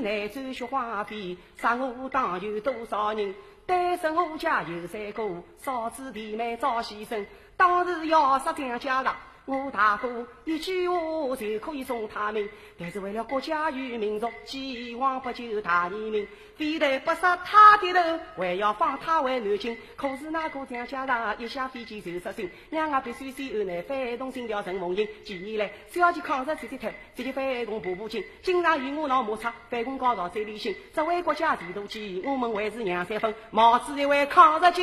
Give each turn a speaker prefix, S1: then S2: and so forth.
S1: 内走雪花飞，杀我当有多少人？单身我家有三个，嫂子弟妹早牺牲。当时要杀蒋家长，我大哥一句话就可以送他命，但是为了国家与民族，既往不咎大义名。非得不杀他的头，还要放他回南京。可是那个蒋家长一下飞机就失信，两个必须先后内翻动心跳陈梦英。几年来，小姐抗日吹吹腿，自己翻工步步进，经常与我闹摩擦，翻工高潮最理性。作为国家地图机，我们还是让三分，毛子一位抗日